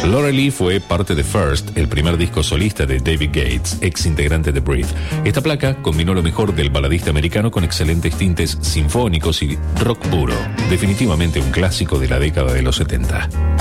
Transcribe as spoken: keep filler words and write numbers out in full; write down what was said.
Laura Lee fue parte de First, el primer disco solista de David Gates, ex integrante de Breathe. Esta placa combinó lo mejor del baladista americano con excelentes tintes sinfónicos y rock puro. Definitivamente un clásico de la década de los setenta.